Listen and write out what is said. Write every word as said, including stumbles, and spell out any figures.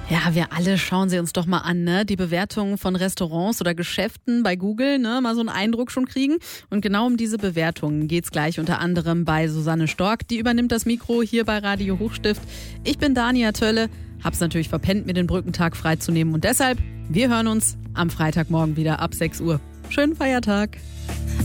Ja, wir alle schauen sie uns doch mal an, ne? Die Bewertungen von Restaurants oder Geschäften bei Google, ne? Mal so einen Eindruck schon kriegen. Und genau um diese Bewertungen geht's gleich unter anderem bei Susanne Stork. Die übernimmt das Mikro hier bei Radio Hochstift. Ich bin Dania Tölle, hab's natürlich verpennt, mir den Brückentag freizunehmen. Und deshalb, wir hören uns am Freitagmorgen wieder ab sechs Uhr. Schönen Feiertag.